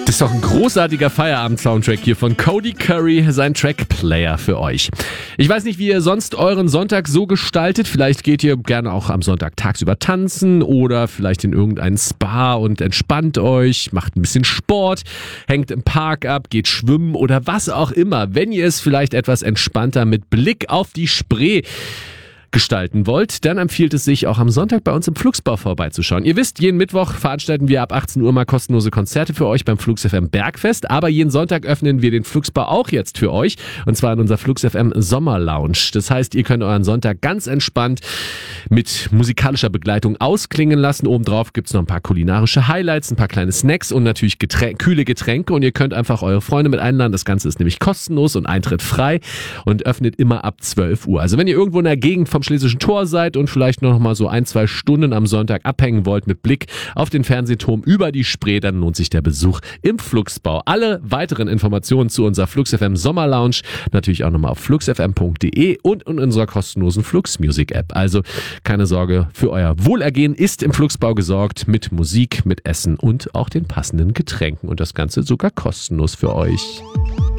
Das ist doch ein großartiger Feierabend-Soundtrack hier von Cody Curry, sein Track-Player für euch. Ich weiß nicht, wie ihr sonst euren Sonntag so gestaltet. Vielleicht geht ihr gerne auch am Sonntag tagsüber tanzen oder vielleicht in irgendeinen Spa und entspannt euch, macht ein bisschen Sport, hängt im Park ab, geht schwimmen oder was auch immer. Wenn ihr es vielleicht etwas entspannter mit Blick auf die Spree gestalten wollt, dann empfiehlt es sich auch am Sonntag bei uns im Flugsbau vorbeizuschauen. Ihr wisst, jeden Mittwoch veranstalten wir ab 18 Uhr mal kostenlose Konzerte für euch beim Flux FM Bergfest, aber jeden Sonntag öffnen wir den Flugsbau auch jetzt für euch und zwar in unserer Flux FM Sommer Lounge. Das heißt, ihr könnt euren Sonntag ganz entspannt mit musikalischer Begleitung ausklingen lassen. Obendrauf gibt's noch ein paar kulinarische Highlights, ein paar kleine Snacks und natürlich kühle Getränke und ihr könnt einfach eure Freunde mit einladen. Das Ganze ist nämlich kostenlos und Eintritt frei und öffnet immer ab 12 Uhr. Also wenn ihr irgendwo in der Gegend vom Schlesischen Tor seid und vielleicht noch mal so 1-2 Stunden am Sonntag abhängen wollt mit Blick auf den Fernsehturm über die Spree, dann lohnt sich der Besuch im Flugsbau. Alle weiteren Informationen zu unserer Flux FM Sommer Lounge natürlich auch nochmal auf fluxfm.de und in unserer kostenlosen Flux Music App. Also keine Sorge, für euer Wohlergehen ist im Flugsbau gesorgt mit Musik, mit Essen und auch den passenden Getränken und das Ganze sogar kostenlos für euch.